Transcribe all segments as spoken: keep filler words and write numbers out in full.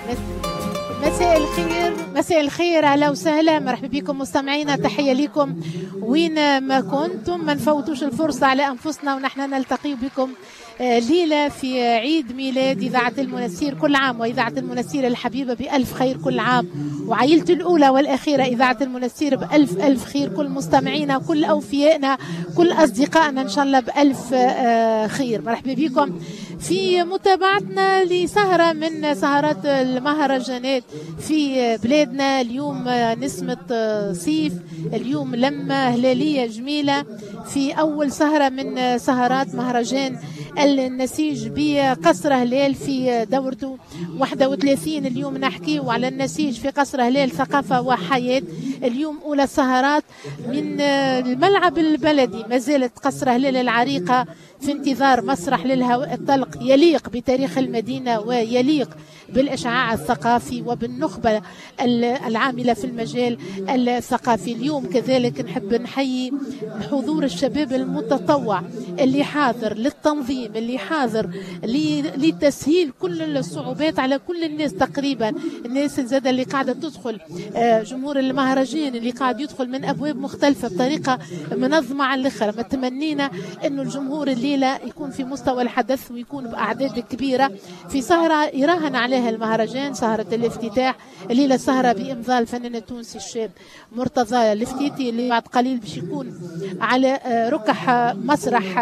مساء الخير، مساء الخير، اهلا وسهلا، مرحبا بكم مستمعينا، تحيه لكم وين ما كنتم. ما نفوتوش الفرصه على انفسنا ونحن نلتقي بكم ليله في عيد ميلاد اذاعه المنسير. كل عام واذاعه المنسير الحبيبه بالف خير، كل عام وعائلته الاولى والاخيره اذاعه المنسير بالف الف خير، كل مستمعينا، كل اوفيائنا، كل اصدقائنا ان شاء الله بالف خير. مرحبا بكم في متابعتنا لسهرة من سهرات المهرجانات في بلادنا. اليوم نسمة صيف، اليوم لمة هلالية جميلة في أول سهرة من سهرات مهرجان النسيج بقصر هلال في دورته واحد وثلاثين. اليوم نحكي على النسيج في قصر هلال ثقافة وحياة. اليوم أولى سهرات من الملعب البلدي، ما زالت قصر هلال العريقة في انتظار مسرح للهواء الطلق يليق بتاريخ المدينة ويليق بالإشعاع الثقافي وبالنخبة العاملة في المجال الثقافي. اليوم كذلك نحب نحيي حضور الشباب المتطوع اللي حاضر للتنظيم، اللي حاضر لتسهيل كل الصعوبات على كل الناس تقريبا، الناس الزادة اللي قاعدة تدخل، جمهور المهرجان اللي قاعد يدخل من أبواب مختلفة بطريقة منظمة على الآخر. متمنينا إنه الجمهور الليلة يكون في مستوى الحدث ويكون بأعداد كبيرة في سهرة يراهن عليها المهرجان، سهرة الافتتاح. الليلة سهرة بإمضاء الفنان التونسي الشاب مرتضى الفتيتي اللي بعد قليل باش يكون على ركح مسرح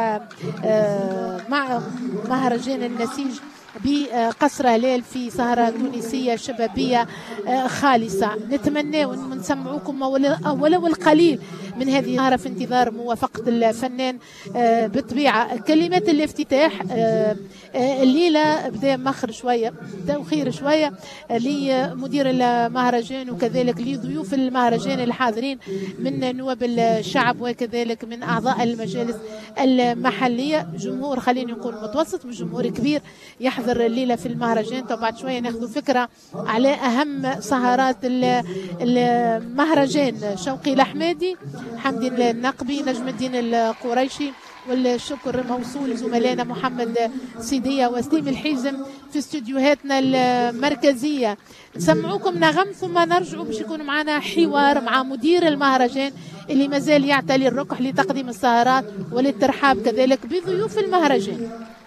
مع مهرجان النسيج بقصر هلال في سهرة تونسية شبابية خالصة. نتمنى ونسمعوكم ولو القليل من هذه السهرة في انتظار موافقة الفنان. بالطبيعة كلمات الافتتاح الليلة بدا مخر شوية، تأخير شوية لمدير المهرجان وكذلك لضيوف المهرجان الحاضرين من نواب الشعب وكذلك من أعضاء المجالس المحلية. جمهور خليني نقول متوسط، مش جمهور كبير يحضر الليلة في المهرجان. طبعا بعد شوية ناخذ فكرة على أهم سهرات المهرجان. شوقي الأحمدي، حمدي النقبي، نجم الدين القريشي، والشكر موصول لزملائنا محمد سيدية وسليم الحيزم في استديوهاتنا المركزية. نسمعوكم نغم ثم نرجعوا باش يكون معنا حوار مع مدير المهرجان اللي مازال يعتلي الركح لتقديم السهرات وللترحاب كذلك بضيوف المهرجان.